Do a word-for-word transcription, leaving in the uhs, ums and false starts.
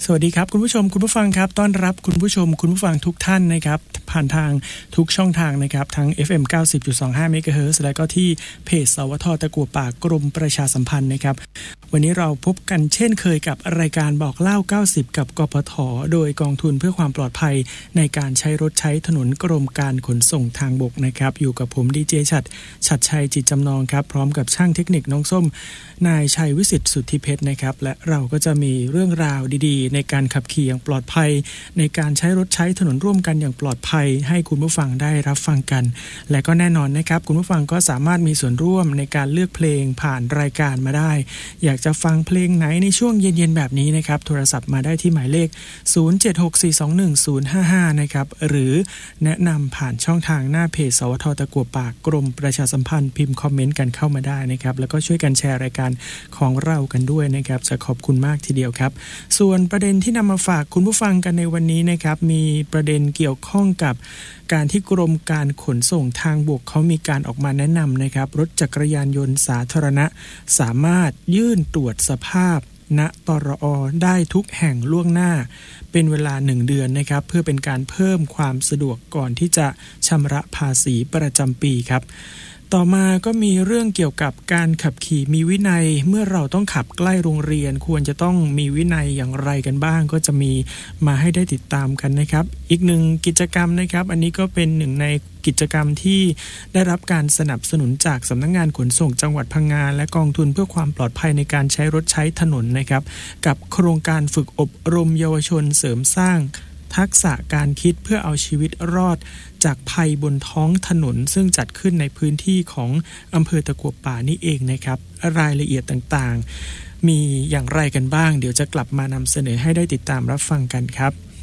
สวัสดีครับคุณผู้ชมคุณผู้ฟังครับต้อนรับคุณผู้ชมคุณผู้ฟังทุกท่านนะครับผ่านทางทุกช่องทางนะครับทั้ง เอฟ เอ็ม เก้าสิบจุดสองห้า เมกะเฮิรตซ์และก็ที่เพจสวทตะกั่วป่ากรมประชาสัมพันธ์นะครับวันนี้เราพบกันเช่นเคยกับรายการบอกเล่าเก้าสิบกับกปทโดยกองทุนเพื่อความปลอดภัยในการใช้รถใช้ถนนกรมการขนส่งทางบกนะครับอยู่กับผมดีเจฉัตรฉัตรชัยจิตจำนองครับพร้อมกับช่างเทคนิคน้องส้มนายชัยวิสิทธิ์สุทธิเพชรนะครับและเราก็จะมีเรื่องราวดีๆในการขับขี่อย่างปลอดภัยในการใช้รถใช้ถนนร่วมกันอย่างปลอดภัยให้คุณผู้ฟังได้รับฟังกันและก็แน่นอนนะครับคุณผู้ฟังก็สามารถมีส่วนร่วมในการเลือกเพลงผ่านรายการมาได้อยากจะฟังเพลงไหนในช่วงเย็นๆแบบนี้นะครับโทรศัพท์มาได้ที่หมายเลขศูนย์ เจ็ด หก สี่ สอง หนึ่ง ศูนย์ ห้า ห้านะครับหรือแนะนำผ่านช่องทางหน้าเพจสวทตะกั่วป่ากรมประชาสัมพันธ์พิมพ์คอมเมนต์กันเข้ามาได้นะครับแล้วก็ช่วยกันแชร์รายการของเรากันด้วยนะครับจะขอบคุณมากทีเดียวครับส่วนประเด็นที่นำมาฝากคุณผู้ฟังกันในวันนี้นะครับมีประเด็นเกี่ยวข้องกับการที่กรมการขนส่งทางบกเขามีการออกมาแนะนำนะครับรถจักรยานยนต์สาธารณะสามารถยื่นตรวจสภาพณตรอได้ทุกแห่งล่วงหน้าเป็นเวลาหนึ่งเดือนนะครับเพื่อเป็นการเพิ่มความสะดวกก่อนที่จะชำระภาษีประจำปีครับต่อมาก็มีเรื่องเกี่ยวกับการขับขี่มีวินัยเมื่อเราต้องขับใกล้โรงเรียนควรจะต้องมีวินัยอย่างไรกันบ้างก็จะมีมาให้ได้ติดตามกันนะครับอีกหนึ่งกิจกรรมนะครับอันนี้ก็เป็นหนึ่งในกิจกรรมที่ได้รับการสนับสนุนจากสำนักงานขนส่งจังหวัดพังงาและกองทุนเพื่อความปลอดภัยในการใช้รถใช้ถนนนะครับกับโครงการฝึกอบรมเยาวชนเสริมสร้างทักษะการคิดเพื่อเอาชีวิตรอดจากภัยบนท้องถนนซึ่งจัดขึ้นในพื้นที่ของอำเภอตะกั่วป่านี่เองนะครับรายละเอียดต่างๆมีอย่างไรกันบ้างเดี๋ยวจะกลับมานำเสนอให้ได้ติดตามรับฟังกันครับ